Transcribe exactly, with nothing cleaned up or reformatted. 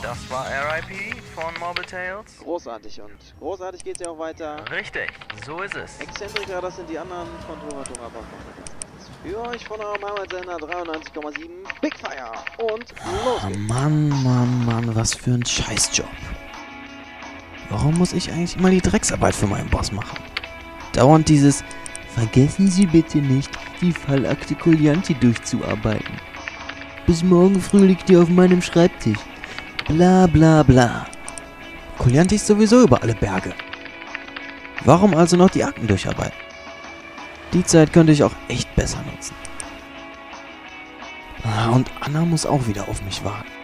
Das war R I P von Mobile Tales. Großartig und großartig geht's ja auch weiter. Richtig, so ist es. Exzentriker, das sind die anderen von Tomatung, aber für euch von eurem Heimatsender dreiundneunzig Komma sieben Big Fire und los Oh geht's. Mann, Mann, Mann, was für ein Scheißjob. Warum muss ich eigentlich immer die Drecksarbeit für meinen Boss machen? Dauernd dieses Vergessen Sie bitte nicht, die Fallakte Collianti durchzuarbeiten. Bis morgen früh liegt die auf meinem Schreibtisch. Bla bla bla. Collianti ist sowieso über alle Berge. Warum also noch die Akten durcharbeiten? Die Zeit könnte ich auch echt besser nutzen. Ah, und Anna muss auch wieder auf mich warten.